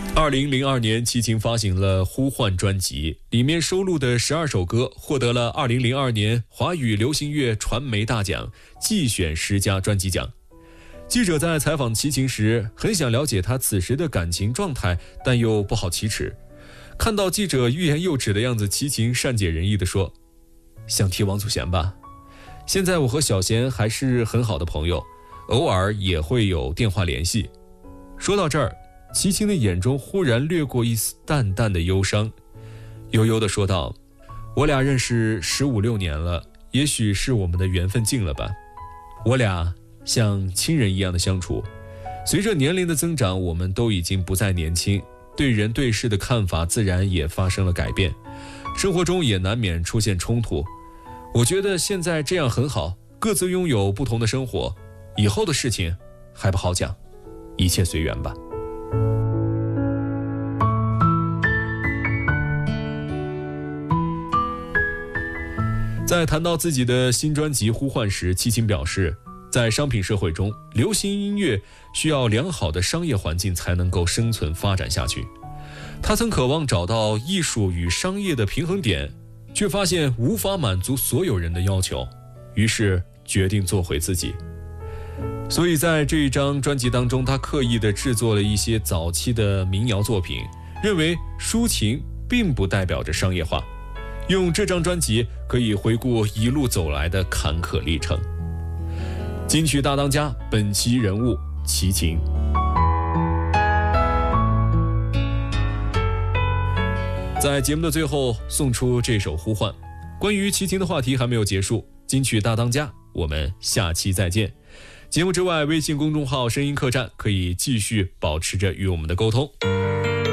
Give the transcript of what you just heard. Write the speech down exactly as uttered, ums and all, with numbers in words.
二零零二年，齐秦发行了《呼唤》专辑，里面收录的十二首歌获得了二零零二年华语流行乐传媒大奖季选十佳专辑奖。记者在采访齐秦时，很想了解他此时的感情状态，但又不好启齿。看到记者欲言又止的样子，齐秦善解人意地说：“想提王祖贤吧，现在我和小贤还是很好的朋友，偶尔也会有电话联系。”说到这儿，齐秦的眼中忽然掠过一丝淡淡的忧伤，悠悠地说道：“我俩认识十五六年了，也许是我们的缘分尽了吧。我俩像亲人一样的相处，随着年龄的增长，我们都已经不再年轻，对人对事的看法自然也发生了改变，生活中也难免出现冲突。我觉得现在这样很好，各自拥有不同的生活，以后的事情还不好讲，一切随缘吧。”在谈到自己的新专辑《呼唤》时，齐秦表示，在商品社会中，流行音乐需要良好的商业环境才能够生存发展下去。他曾渴望找到艺术与商业的平衡点，却发现无法满足所有人的要求，于是决定做回自己。所以在这一张专辑当中，他刻意地制作了一些早期的民谣作品，认为抒情并不代表着商业化。用这张专辑可以回顾一路走来的坎坷历程。金曲大当家本期人物齐秦。在节目的最后送出这首呼唤。关于齐秦的话题还没有结束，金曲大当家我们下期再见。节目之外，微信公众号声音客栈可以继续保持着与我们的沟通。